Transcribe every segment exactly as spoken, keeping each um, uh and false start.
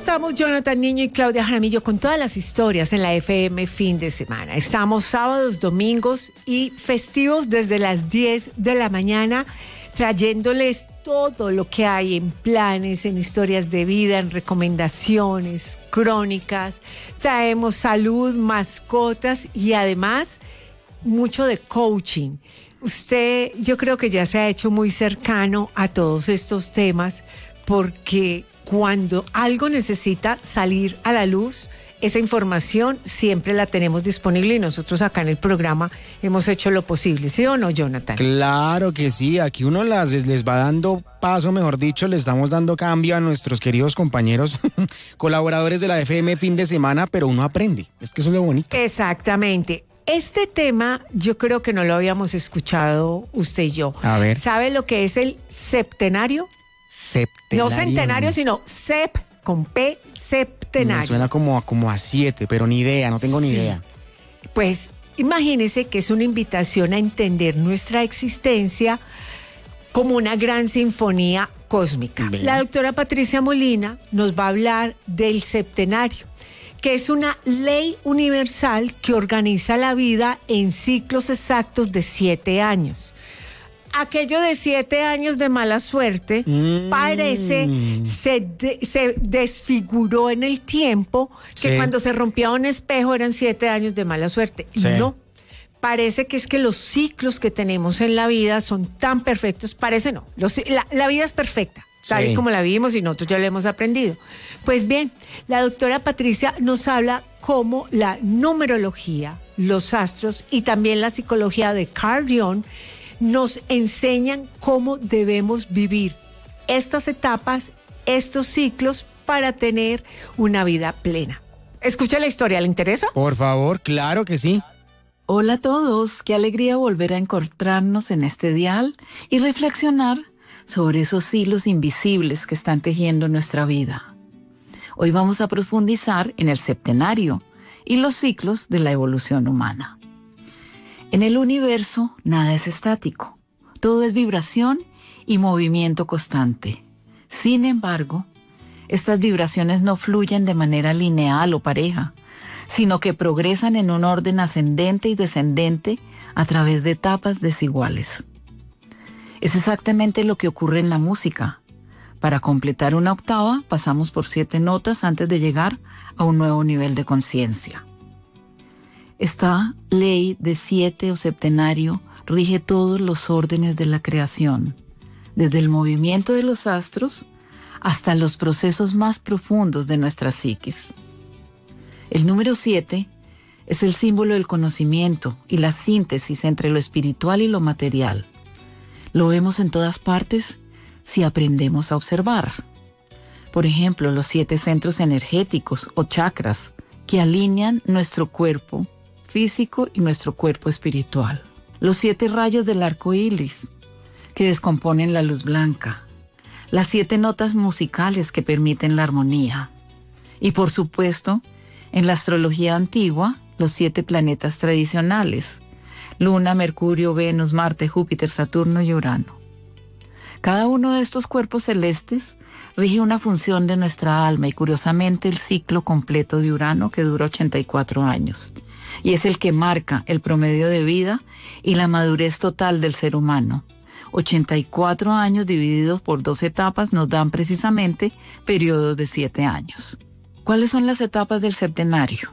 estamos Jonathan Niño y Claudia Jaramillo con todas las historias en la F M fin de semana. Estamos sábados, domingos y festivos desde las diez de la mañana, trayéndoles todo lo que hay en planes, en historias de vida, en recomendaciones, crónicas. Traemos salud, mascotas y además mucho de coaching. Usted, yo creo que ya se ha hecho muy cercano a todos estos temas porque cuando algo necesita salir a la luz, esa información siempre la tenemos disponible y nosotros acá en el programa hemos hecho lo posible, ¿sí o no, Jonathan? Claro que sí, aquí uno las, les va dando paso, mejor dicho, le estamos dando cambio a nuestros queridos compañeros, colaboradores de la F M fin de semana, pero uno aprende, es que eso es lo bonito. Exactamente. Este tema yo creo que no lo habíamos escuchado usted y yo. A ver. ¿Sabe lo que es el septenario? Septenario. No centenario, sino sep, con P, septenario. Me suena como, como a siete, pero ni idea, no tengo ni Sí. idea. Pues imagínese que es una invitación a entender nuestra existencia como una gran sinfonía cósmica. Bien. La doctora Patricia Molina nos va a hablar del septenario, que es una ley universal que organiza la vida en ciclos exactos de siete años. Aquello de siete años de mala suerte Mm. parece se, de- se desfiguró en el tiempo, que Sí. cuando se rompía un espejo eran siete años de mala suerte. Sí. No, parece que es que los ciclos que tenemos en la vida son tan perfectos, parece no, los- la, la vida es perfecta, tal Sí. y como la vivimos y nosotros ya lo hemos aprendido. Pues bien, la doctora Patricia nos habla cómo la numerología, los astros y también la psicología de Carl Jung nos enseñan cómo debemos vivir estas etapas, estos ciclos para tener una vida plena. Escucha la historia, ¿le interesa? Por favor, claro que sí. Hola a todos, qué alegría volver a encontrarnos en este dial y reflexionar sobre esos hilos invisibles que están tejiendo nuestra vida. Hoy vamos a profundizar en el septenario y los ciclos de la evolución humana. En el universo nada es estático, todo es vibración y movimiento constante. Sin embargo, estas vibraciones no fluyen de manera lineal o pareja, sino que progresan en un orden ascendente y descendente a través de etapas desiguales. Es exactamente lo que ocurre en la música. Para completar una octava, pasamos por siete notas antes de llegar a un nuevo nivel de conciencia. Esta ley de siete o septenario rige todos los órdenes de la creación, desde el movimiento de los astros hasta los procesos más profundos de nuestra psiquis. El número siete es el símbolo del conocimiento y la síntesis entre lo espiritual y lo material. Lo vemos en todas partes si aprendemos a observar. Por ejemplo, los siete centros energéticos o chakras que alinean nuestro cuerpo físico y nuestro cuerpo espiritual. Los siete rayos del arco iris que descomponen la luz blanca. Las siete notas musicales que permiten la armonía. Y por supuesto, en la astrología antigua, los siete planetas tradicionales: Luna, Mercurio, Venus, Marte, Júpiter, Saturno y Urano. Cada uno de estos cuerpos celestes rige una función de nuestra alma y curiosamente el ciclo completo de Urano, que dura ochenta y cuatro años. Y es el que marca el promedio de vida y la madurez total del ser humano. ochenta y cuatro años divididos por dos etapas nos dan precisamente periodos de siete años. ¿Cuáles son las etapas del septenario?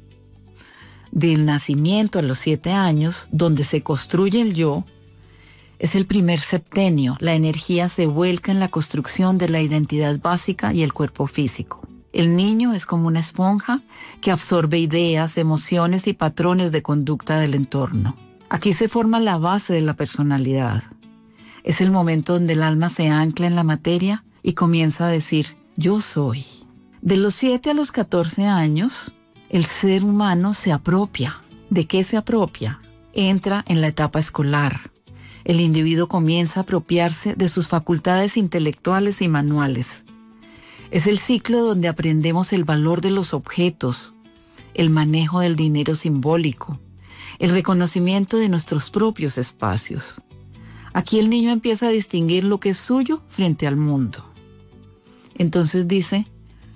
Del nacimiento a los siete años, donde se construye el yo, es el primer septenio. La energía se vuelca en la construcción de la identidad básica y el cuerpo físico. El niño es como una esponja que absorbe ideas, emociones y patrones de conducta del entorno. Aquí se forma la base de la personalidad. Es el momento donde el alma se ancla en la materia y comienza a decir, yo soy. De los siete a los catorce años, el ser humano se apropia. ¿De qué se apropia? Entra en la etapa escolar. El individuo comienza a apropiarse de sus facultades intelectuales y manuales. Es el ciclo donde aprendemos el valor de los objetos, el manejo del dinero simbólico, el reconocimiento de nuestros propios espacios. Aquí el niño empieza a distinguir lo que es suyo frente al mundo. Entonces dice,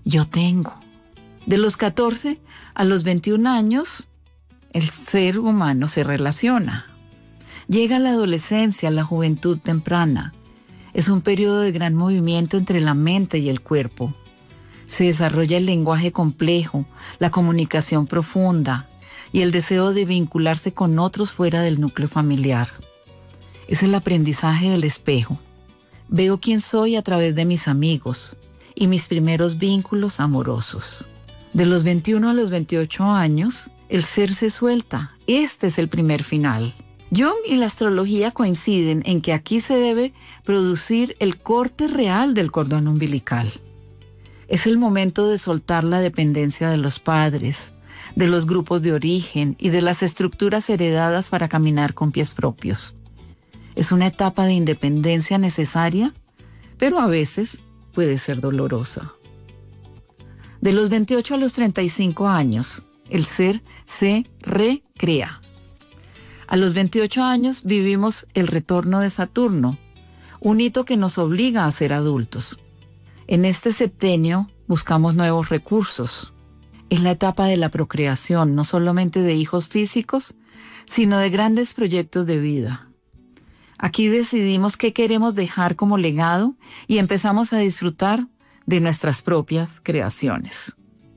yo tengo. De los catorce a los veintiún años, el ser humano se relaciona. Llega la adolescencia, la juventud temprana. Es un periodo de gran movimiento entre la mente y el cuerpo. Se desarrolla el lenguaje complejo, la comunicación profunda y el deseo de vincularse con otros fuera del núcleo familiar. Es el aprendizaje del espejo. Veo quién soy a través de mis amigos y mis primeros vínculos amorosos. De los veintiuno a los veintiocho años, el ser se suelta. Este es el primer final. Jung y la astrología coinciden en que aquí se debe producir el corte real del cordón umbilical. Es el momento de soltar la dependencia de los padres, de los grupos de origen y de las estructuras heredadas para caminar con pies propios. Es una etapa de independencia necesaria, pero a veces puede ser dolorosa. De los veintiocho a los treinta y cinco años, el ser se recrea. A los veintiocho años vivimos el retorno de Saturno, un hito que nos obliga a ser adultos. En este septenio buscamos nuevos recursos. Es la etapa de la procreación, no solamente de hijos físicos, sino de grandes proyectos de vida. Aquí decidimos qué queremos dejar como legado y empezamos a disfrutar de nuestras propias creaciones.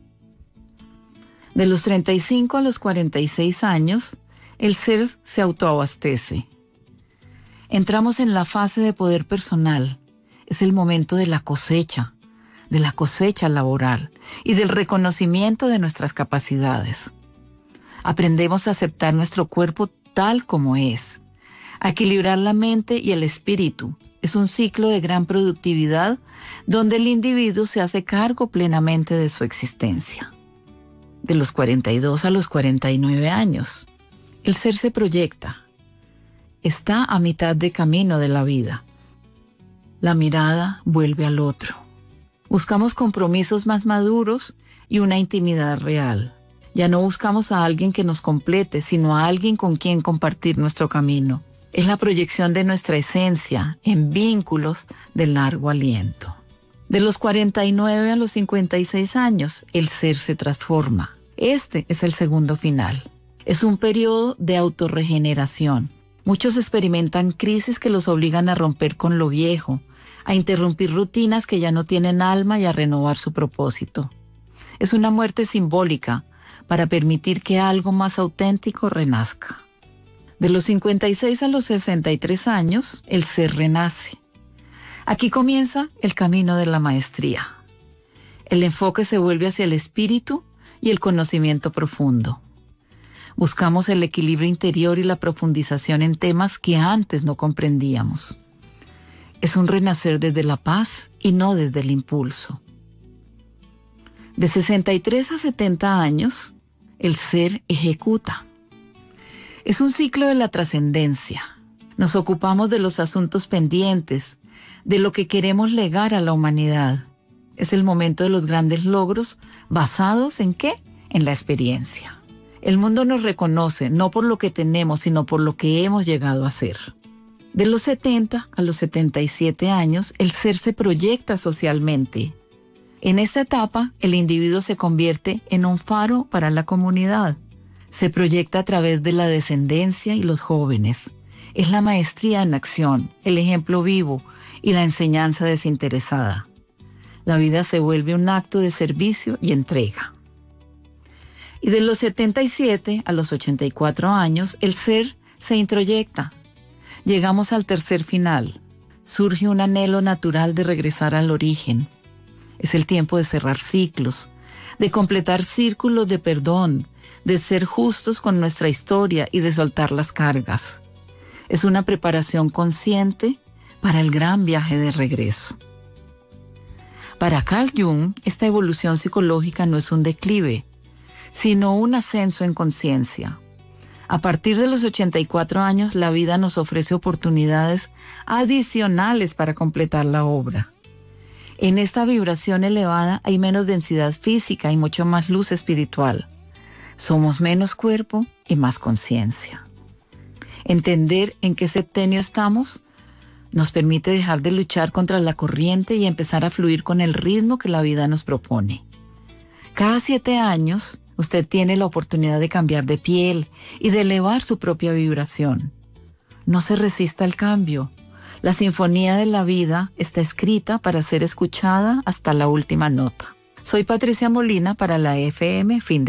De los treinta y cinco a los cuarenta y seis años, el ser se autoabastece. Entramos en la fase de poder personal. Es el momento de la cosecha, de la cosecha laboral y del reconocimiento de nuestras capacidades. Aprendemos a aceptar nuestro cuerpo tal como es, a equilibrar la mente y el espíritu. Es un ciclo de gran productividad donde el individuo se hace cargo plenamente de su existencia. De los cuarenta y dos a los cuarenta y nueve años, el ser se proyecta. Está a mitad de camino de la vida. La mirada vuelve al otro. Buscamos compromisos más maduros y una intimidad real. Ya no buscamos a alguien que nos complete, sino a alguien con quien compartir nuestro camino. Es la proyección de nuestra esencia en vínculos de largo aliento. De los cuarenta y nueve a los cincuenta y seis años, el ser se transforma. Este es el segundo final. Es un periodo de autorregeneración. Muchos experimentan crisis que los obligan a romper con lo viejo, a interrumpir rutinas que ya no tienen alma y a renovar su propósito. Es una muerte simbólica para permitir que algo más auténtico renazca. De los cincuenta y seis a los sesenta y tres años, el ser renace. Aquí comienza el camino de la maestría. El enfoque se vuelve hacia el espíritu y el conocimiento profundo. Buscamos el equilibrio interior y la profundización en temas que antes no comprendíamos. Es un renacer desde la paz y no desde el impulso. De sesenta y tres a setenta años, el ser ejecuta. Es un ciclo de la trascendencia. Nos ocupamos de los asuntos pendientes, de lo que queremos legar a la humanidad. Es el momento de los grandes logros basados ¿en qué? En la experiencia. El mundo nos reconoce no por lo que tenemos, sino por lo que hemos llegado a ser. De los setenta a los setenta y siete años, el ser se proyecta socialmente. En esta etapa, el individuo se convierte en un faro para la comunidad. Se proyecta a través de la descendencia y los jóvenes. Es la maestría en acción, el ejemplo vivo y la enseñanza desinteresada. La vida se vuelve un acto de servicio y entrega. Y de los setenta y siete a los ochenta y cuatro años, el ser se introyecta. Llegamos al tercer final. Surge un anhelo natural de regresar al origen. Es el tiempo de cerrar ciclos, de completar círculos de perdón, de ser justos con nuestra historia y de soltar las cargas. Es una preparación consciente para el gran viaje de regreso. Para Carl Jung, esta evolución psicológica no es un declive, sino un ascenso en conciencia. A partir de los ochenta y cuatro años, la vida nos ofrece oportunidades adicionales para completar la obra. En esta vibración elevada hay menos densidad física y mucho más luz espiritual. Somos menos cuerpo y más conciencia. Entender en qué septenio estamos nos permite dejar de luchar contra la corriente y empezar a fluir con el ritmo que la vida nos propone. Cada siete años, usted tiene la oportunidad de cambiar de piel y de elevar su propia vibración. No se resista al cambio. La sinfonía de la vida está escrita para ser escuchada hasta la última nota. Soy Patricia Molina para la F M Fin de